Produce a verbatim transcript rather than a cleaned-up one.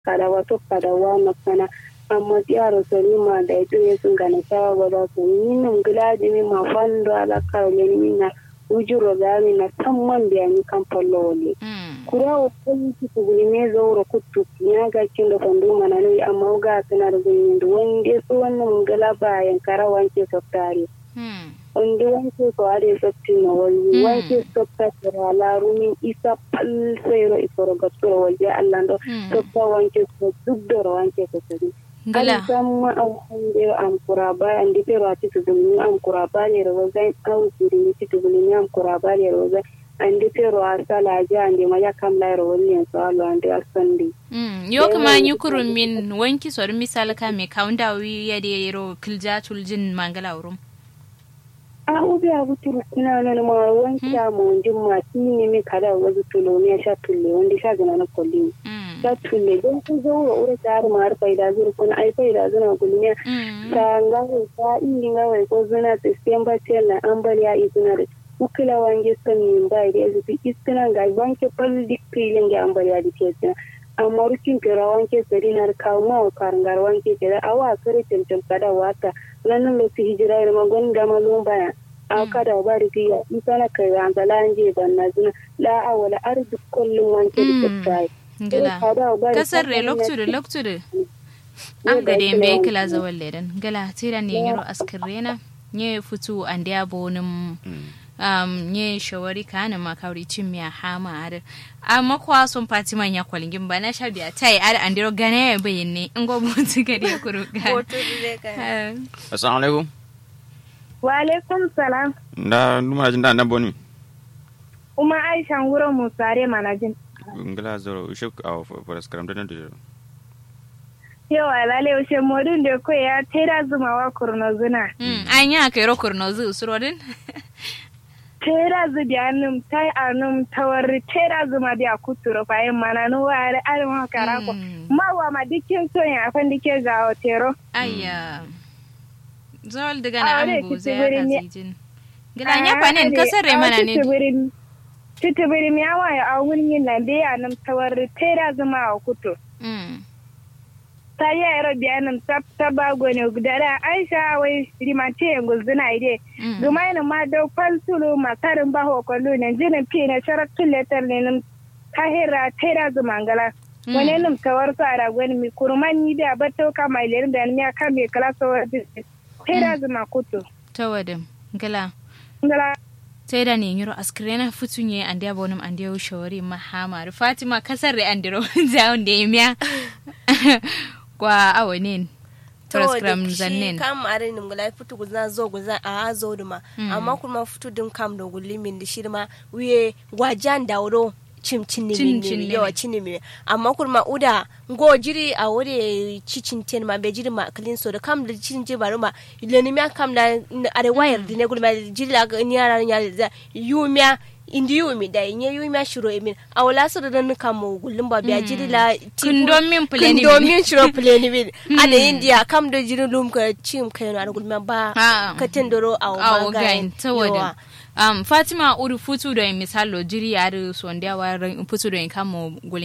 kada wato kada wa makana amma yaro salima da ito yesu ngana sawa wala ko minum gladi mi ma fando ala kawle ni na ujuro gami na tamman biya ni kampallo wali kura o polisi ko gulime zawro kuttu nyaga cindo fandu manani amma uga sanar gundu wande so wannan ngala bayan karawanke softari onde wanke ko ade sotti no wali wanke sotta la rumi isa pal sero iforo gatoro wali Allah ndo sotta wanke ko dubdoro wanke ko sadi gala samma au hande am kuraba andi pero ati tuduni am kuraba ne rozai au tuduni tuduni am kuraba ne rozai andi pero asala ja andi maya kam la rowli en salo andi asandi mm yo kuma nyukurun min wanki sor misal ka me kaunda wi yade yero kilja tuljin mangala urum a ubi abu turu kuna na ma wanki amu jumma tini mi kada wazu tulo ne sha tulle wanda sha gana na kolli ta tulle don ku zo wa ura tar mar faida zur kun ai faida zuna gulmiya ta ngawo ta ingi ngawo ko zuna December tela ambaliya izuna da ukila wange sani bai da zubi iskina ga banke pal dikilin ga ambaliya dike amma rukin kira wanke sarinar kawo ma karangar wanke kira awa kare tantan kada wata nan lokaci hijira da magon da malum baya a kada ba riya isana kai an galanje banna zuna la awala ardu kullum wanke da tsai gala kasar re loktude loktude an ga de me kila zawal ledan gala tira ne yiro askrena nye futu ande abonum um nye shawari kana makawri chimya hama ar amma kwa son fatima nya kwalingin bana shabiya tai ar andiro gane bayinne ngo mutu gade kuruga assalamu alaikum wa alaikum salam da numa jin da nan boni kuma aisha nguro musare manajin ngala zoro ushuk aw for skram da da yo alale ushe modun de ko ya tera zuma wa kurno zuna mm anya kai ro kurno zu surodin tera zu bianum tai anum tawar tera zuma dia kuturo fayin mananu wa are are ma karako mawa ma dikin so ya fan dike ga otero ayya zol daga na ambu zai ka sijin gidanya panen kasare mana ne titibiri mi awa ya awun yin lambe ya nam tawar tera zuma a kuto ta yi yaro biya nam taba gwane gudara aisha wai rimante yin guzuna ide zuma yin ma dau falsulu makarin baho kwallo ne jinin fi na sharattun letar ne nam tahira tera zuma ngala wani nam tawar su a ragwani mi kurman yi da bato kama ilir da ni ya kame kala sawar tera zuma kuto tawadin ngala ngala sai da ne yiro askrena futunye ande abonum ande o shawari mahama Fatima kasar re andiro zaun de miya kwa awonin program zannen kam arin ngula futu guzna zo guzna a zo duma amma kuma futu din kam do gulimin da shirma wiye gwajan dauro cimcin ne yawa cinimi amma kuma uda ngo jiri a wore cicin ten ma be jiri ma clean so da kam da cicin je baruma ileni mi kam da are wire dine gulma jiri la ni ara nya yumia indi yumi da nye yumia shiro emin awala so da nan kam gullum ba be jiri la kundomin pleni kundomin shiro pleni bin ana india kam da jiri lum ka cim kayo na gulma ba ka tendoro aw magain tawada um Fatima uru futu da misalo jiri yare so ndia wa futu da kamo